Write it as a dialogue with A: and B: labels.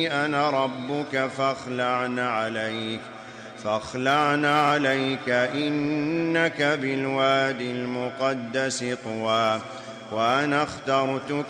A: أنا ربك فاخلعن عليك إنك بالوادي المقدس طوى وأنا اخترتك